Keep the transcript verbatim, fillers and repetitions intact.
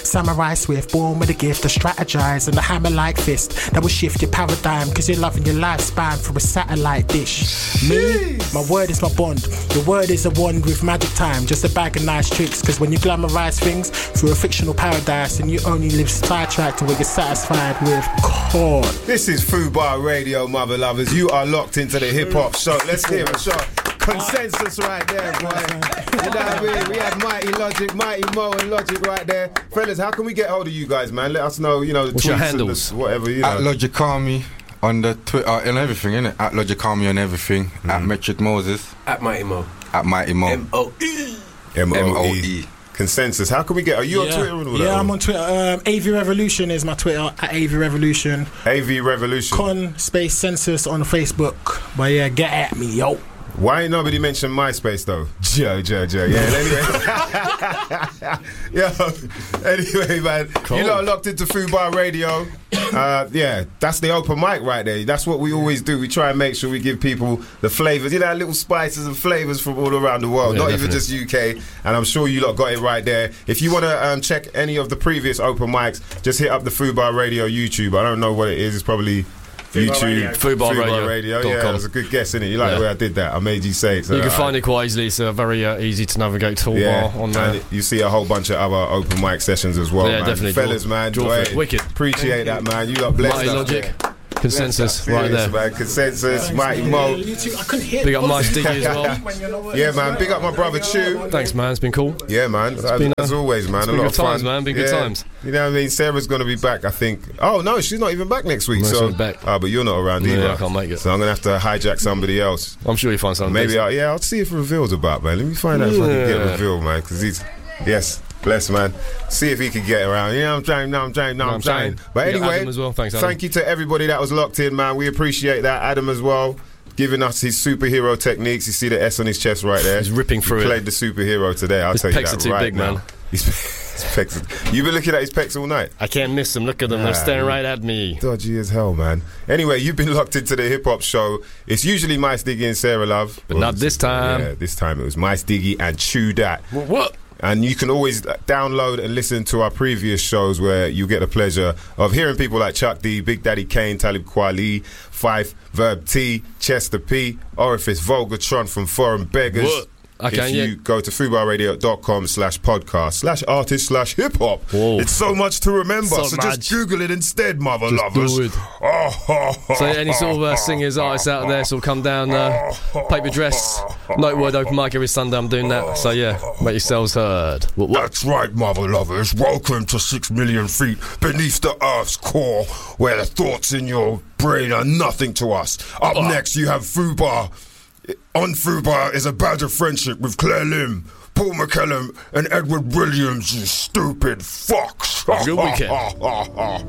Samurai swift, born with a gift to strategize and a hammer like fist that will shift your paradigm, cause you're loving your lifespan through a satellite dish. Me, my word is my bond. Your word is a wand with magic time, just a bag of nice tricks. Cause when you glamorize things through a fictional paradise, and you only live sidetracked to where you're satisfied with corn. This is Fubar Radio, mother lovers. You are locked into the hip hop show. Let's hear a shot. Consensus right there, boy. You know what I mean? We have Mighty Logic, Mighty Mo and Logic right there. Fellas, how can we get hold of you guys, man? Let us know, you know, the What's tweets your handles? and the, whatever, you know. At Logic Army on the Twitter and everything, innit? At Logic Army on everything. Mm. At Metric Moses. At Mighty Mo. At Mighty Mo. M O E M O E Consensus. How can we get? Are you yeah. on Twitter? And all yeah, that, I'm on Twitter. Um, A V Revolution is my Twitter. At A V Revolution. A V Revolution. Con Space Census on Facebook. But yeah, get at me, yo. Why ain't nobody mentioned MySpace though? Joe, Joe, Joe. Yeah. Anyway. Yo. Anyway, man. Cool. You lot are locked into Fubar Radio. Uh, yeah, that's the open mic right there. That's what we always do. We try and make sure we give people the flavours, you know, little spices and flavours from all around the world, yeah, not definitely. Even just U K. And I'm sure you lot got it right there. If you want to um, check any of the previous open mics, just hit up the Fubar Radio YouTube. I don't know what it is. It's probably YouTube, Fubar Radio. Radio. Yeah, that was a good guess, innit? You like yeah. the way I did that? I made you say it. So you can uh, find it quite easily. It's a very uh, easy to navigate toolbar yeah. on there. And you see a whole bunch of other open mic sessions as well, yeah, man. Definitely. Fellas, man. Hey, wicked. Appreciate that, man. You lot blessed. Mighty Logic. Yeah. Consensus right there, man. Consensus, Mighty Mo. Big up my Stiggy as well. Yeah, man. Big up my brother Chew. Thanks, man. It's been cool. Yeah, man. As, been, as always, man. It's a been lot good of fun. times, man. Been good yeah. times. You know what I mean? Sarah's going to be back, I think. Oh no, she's not even back next week. No, so she's back. Oh, but you're not around either. Yeah, I can't make it. So I'm going to have to hijack somebody else. I'm sure you'll find something. Maybe, I'll, yeah, I'll see if Reveal's about, man. Let me find out yeah. if I can get Reveal, man. Because he's, yes. Bless, man. See if he can get around. You know, I'm trying, no, I'm trying, no, no I'm, I'm trying. trying. But you anyway, as well. Thanks, thank you to everybody that was locked in, man. We appreciate that. Adam as well, giving us his superhero techniques. You see the S on his chest right there. He's ripping through he it. played the superhero today. I'll his tell you pecs that are too right big, now. man. His pecs. You've been looking at his pecs all night. I can't miss them. Look at them. They're staring right at me. Dodgy as hell, man. Anyway, you've been locked into the hip hop show. It's usually My Stiggy and Sarah Love, but well, not this time. Yeah, this time it was My Stiggy and Chew Dat. What? what? And you can always download and listen to our previous shows where you get the pleasure of hearing people like Chuck D, Big Daddy Kane, Talib Kweli, Fife, Verb T, Chester P, Orifice, Volgatron from Foreign Beggars. What? Okay, if you yeah. go to fubarradio.com slash podcast slash artist slash hip hop. It's so much to remember, so, so just Google it instead, mother just lovers. Do it. So any sort of uh, singers, artists out there, so come down, uh, paper dress, Night Word open mic every Sunday. I'm doing that. So yeah, make yourselves heard. What, what? That's right, mother lovers. Welcome to six million feet beneath the earth's core, where the thoughts in your brain are nothing to us. Up oh. next, you have Fubar. On Fubar is a badge of friendship with Claire Lim, Paul McCallum, and Edward Williams, you stupid fucks. Good weekend.